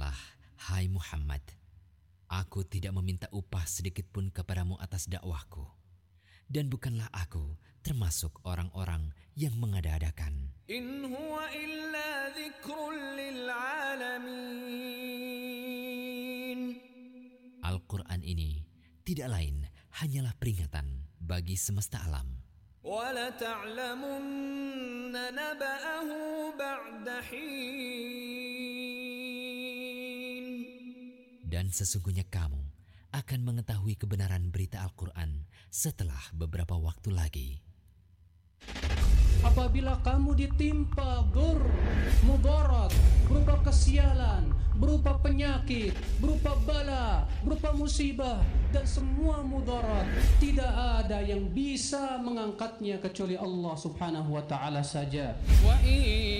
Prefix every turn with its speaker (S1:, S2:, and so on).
S1: Katakanlah, hai Muhammad, aku tidak meminta upah sedikit pun kepadamu atas dakwahku, dan bukanlah aku termasuk orang-orang yang mengada-adakan.
S2: In huwa illa dzikrun lil alamin.
S1: Al-Quran ini tidak lain hanyalah peringatan bagi semesta alam.
S2: Wa la ta'lamunna naba'ahu ba'da hin.
S1: Dan sesungguhnya kamu akan mengetahui kebenaran berita Al-Quran setelah beberapa waktu lagi.
S3: Apabila kamu ditimpa mudarat, berupa kesialan, berupa penyakit, berupa bala, berupa musibah, dan semua mudarat, tidak ada yang bisa mengangkatnya kecuali Allah Subhanahu wa ta'ala saja.